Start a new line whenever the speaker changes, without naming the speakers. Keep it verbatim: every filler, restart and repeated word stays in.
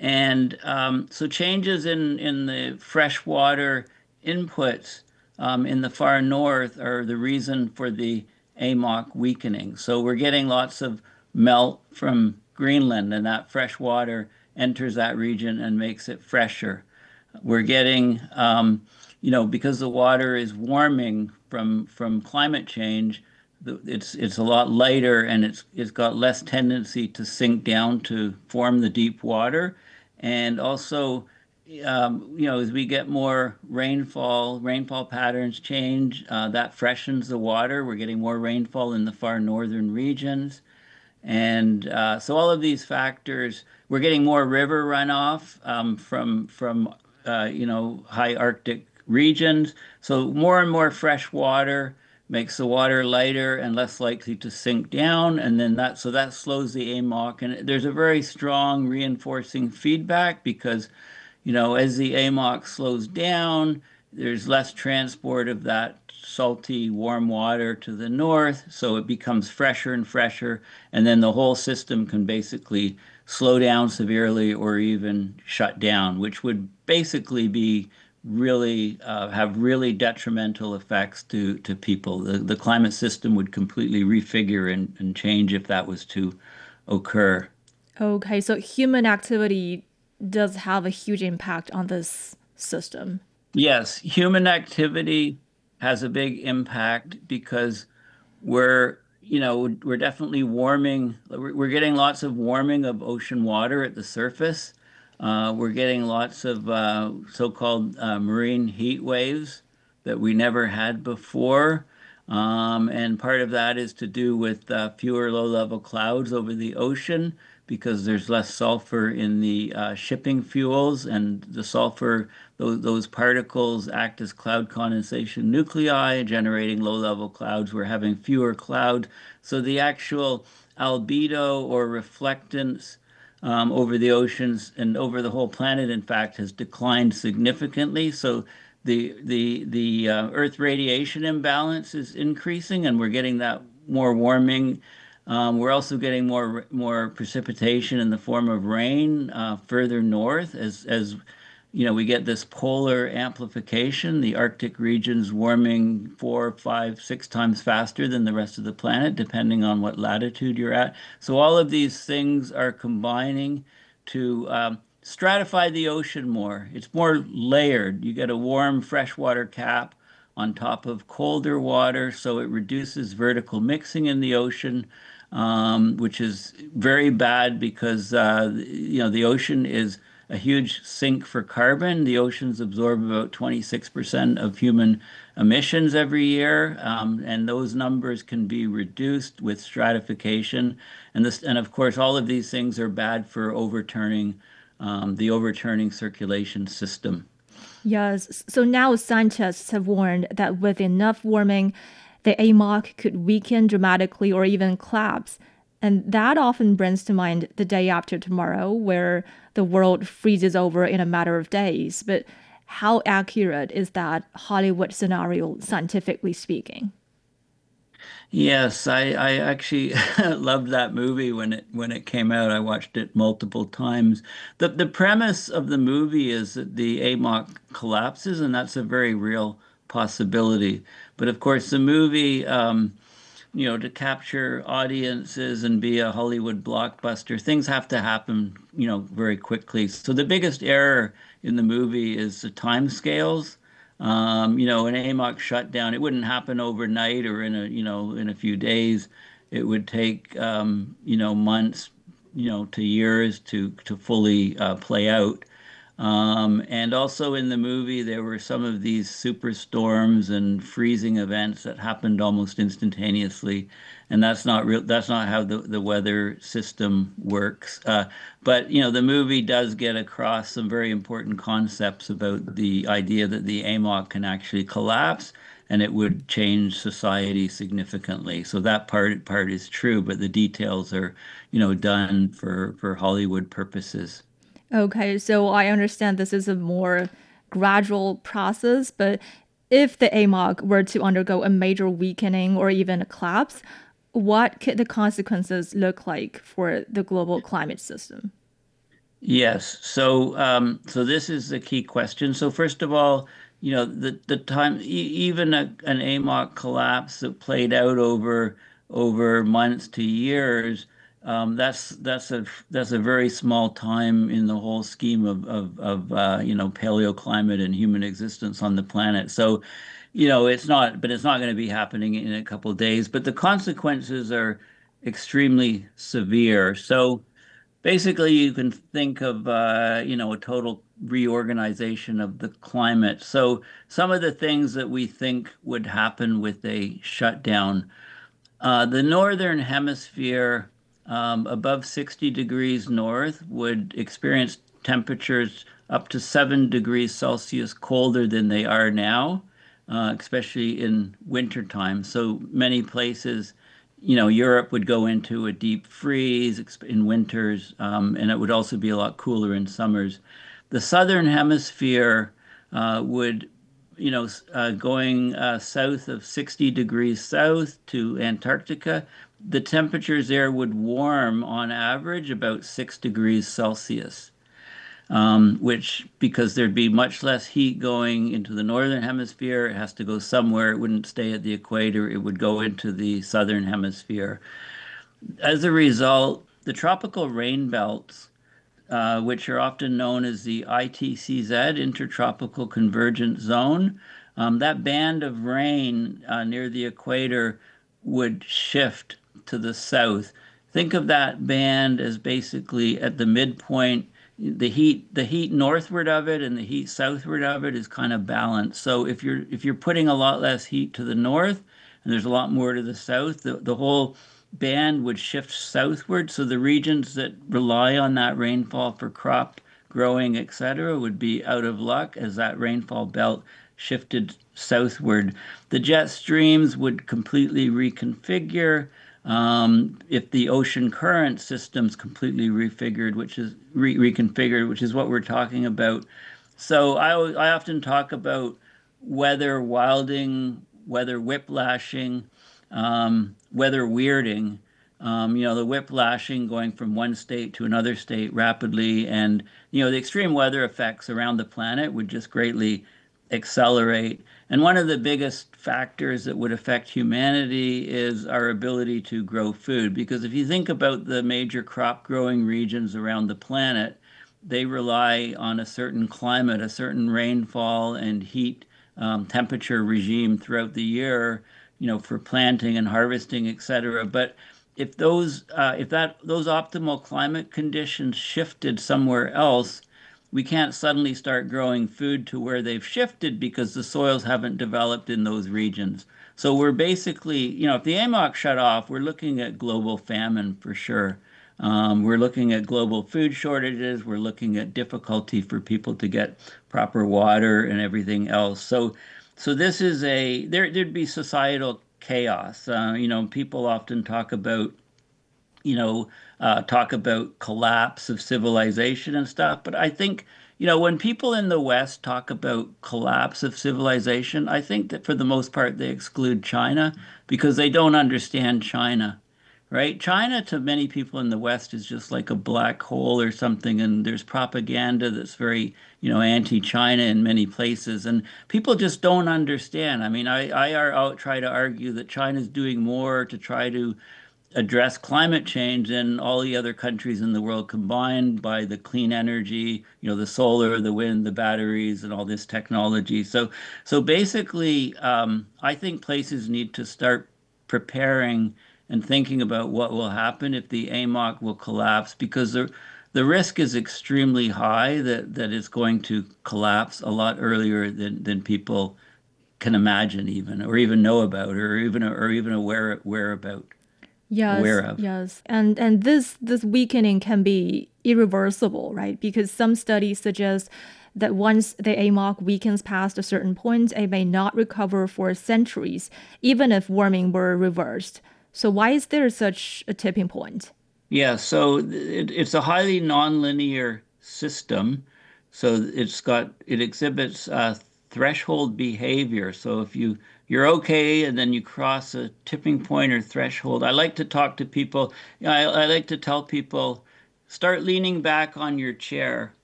And um, so changes in, in the freshwater inputs um, in the far north are the reason for the A M O C weakening. So we're getting lots of melt from Greenland, and that fresh water enters that region and makes it fresher. We're getting, um, you know, because the water is warming from from climate change, it's it's a lot lighter and it's it's got less tendency to sink down to form the deep water. And also, um, you know, as we get more rainfall, rainfall patterns change, uh, that freshens the water. We're getting more rainfall in the far northern regions. And uh, so all of these factors, we're getting more river runoff um, from from uh, you know high Arctic regions. So more and more fresh water makes the water lighter and less likely to sink down, and then that so that slows the A M O C. And there's a very strong reinforcing feedback because you know, as the A M O C slows down, there's less transport of that salty, warm water to the north, so it becomes fresher and fresher, and then the whole system can basically slow down severely or even shut down, which would basically be really uh, have really detrimental effects to to people. The the climate system would completely refigure and, and change if that was to occur.
Okay, so human activity does have a huge impact on this system.
Yes, human activity has a big impact because we're, you know, we're definitely warming. We're we're getting lots of warming of ocean water at the surface. Uh, we're getting lots of uh, so-called uh, marine heat waves that we never had before. Um, and part of that is to do with uh, fewer low-level clouds over the ocean because there's less sulfur in the uh, shipping fuels, and the sulfur, those, those particles act as cloud condensation nuclei, generating low-level clouds. We're having fewer clouds. So the actual albedo or reflectance um, over the oceans and over the whole planet, in fact, has declined significantly. So the the the uh, Earth radiation imbalance is increasing, and we're getting that more warming. Um, we're also getting more more precipitation in the form of rain uh, further north as as you know we get this polar amplification. The Arctic region's warming four, five, six times faster than the rest of the planet, depending on what latitude you're at. So all of these things are combining to um, stratify the ocean more. It's more layered. You get a warm freshwater cap on top of colder water, so it reduces vertical mixing in the ocean, um, which is very bad because uh, you know the ocean is a huge sink for carbon. The oceans absorb about twenty-six percent of human emissions every year, um, and those numbers can be reduced with stratification. And this, and of course, all of these things are bad for overturning um, the overturning circulation system.
Yes, so now scientists have warned that with enough warming, the A M O C could weaken dramatically or even collapse. And that often brings to mind the day after tomorrow, where the world freezes over in a matter of days. But how accurate is that Hollywood scenario, scientifically speaking?
Yes, I, I actually loved that movie when it when it came out. I watched it multiple times. The the premise of the movie is that the A M O C collapses, and that's a very real possibility. But of course, the movie, um, you know, to capture audiences and be a Hollywood blockbuster, things have to happen, you know, very quickly. So the biggest error in the movie is the time scales. Um, you know, an A M O C shutdown, it wouldn't happen overnight or in a, you know, in a few days. It would take, um, you know, months, you know, to years to to fully uh, play out. Um, and also in the movie, there were some of these superstorms and freezing events that happened almost instantaneously, and that's not real. That's not how the, the weather system works. Uh, but you know, the movie does get across some very important concepts about the idea that the A M O C can actually collapse, and it would change society significantly. So that part part is true, but the details are, you know, done for for Hollywood purposes.
Okay, so I understand this is a more gradual process, but if the A M O C were to undergo a major weakening or even a collapse, what could the consequences look like for the global climate system?
Yes. So, um, so this is the key question. So, first of all, you know, the the time e even a, an A M O C collapse that played out over over months to years, um, that's that's a that's a very small time in the whole scheme of of of uh, you know, paleoclimate and human existence on the planet. So, you know, it's not, but it's not going to be happening in a couple of days. But the consequences are extremely severe. So. Basically, you can think of uh, you know, a total reorganization of the climate. So some of the things that we think would happen with a shutdown, uh, the northern hemisphere um, above sixty degrees north would experience temperatures up to seven degrees Celsius colder than they are now, uh, especially in wintertime. So many places, you know, Europe would go into a deep freeze in winters, um, and it would also be a lot cooler in summers. The southern hemisphere uh, would you know, uh, going uh, south of sixty degrees south to Antarctica, the temperatures there would warm on average about six degrees Celsius, um, which, because there'd be much less heat going into the northern hemisphere, it has to go somewhere. It wouldn't stay at the equator, it would go into the southern hemisphere. As a result, the tropical rain belts uh, which are often known as the I T C Z, Intertropical Convergence Zone. Um, that band of rain uh, near the equator would shift to the south. Think of that band as basically at the midpoint. The heat, the heat northward of it and the heat southward of it is kind of balanced. So if you're if you're putting a lot less heat to the north and there's a lot more to the south, the, the whole band would shift southward. So the regions that rely on that rainfall for crop growing, et cetera, would be out of luck as that rainfall belt shifted southward. The jet streams would completely reconfigure. Um, if the ocean current system's completely refigured, which is re reconfigured, which is what we're talking about. So I, I often talk about weather wilding, weather whiplashing, um, weather weirding. Um, you know, the whiplashing going from one state to another state rapidly, and you know, the extreme weather effects around the planet would just greatly accelerate. And one of the biggest factors that would affect humanity is our ability to grow food. Because if you think about the major crop growing regions around the planet, they rely on a certain climate, a certain rainfall and heat um, temperature regime throughout the year, you know, for planting and harvesting, et cetera. But if those, uh, if that, those optimal climate conditions shifted somewhere else, we can't suddenly start growing food to where they've shifted because the soils haven't developed in those regions. So we're basically, you know, if the A M O C shut off, we're looking at global famine for sure. Um, we're looking at global food shortages. We're looking at difficulty for people to get proper water and everything else. So, so this is a there. There'd be societal chaos. Uh, you know, people often talk about you know, uh, talk about collapse of civilization and stuff. But I think, you know, when people in the West talk about collapse of civilization, I think that for the most part they exclude China because they don't understand China, right? China to many people in the West is just like a black hole or something, and there's propaganda that's very, you know, anti-China in many places, and people just don't understand. I mean, I I are out try to argue that China's doing more to try to address climate change than all the other countries in the world combined by the clean energy, you know, the solar, the wind, the batteries, and all this technology. So, so basically, um, I think places need to start preparing and thinking about what will happen if the A M O C will collapse because the the risk is extremely high that that it's going to collapse a lot earlier than than people can imagine even or even know about or even or even aware aware about aware
Yes,
of.
yes. And and this this weakening can be irreversible, right? Because some studies suggest that once the A M O C weakens past a certain point, it may not recover for centuries, even if warming were reversed. So why is there such a tipping point?
Yeah, so it, it's a highly nonlinear system. So it's got it exhibits uh, threshold behavior. So if you you're okay and then you cross a tipping point or threshold, I like to talk to people. You know, I, I like to tell people start leaning back on your chair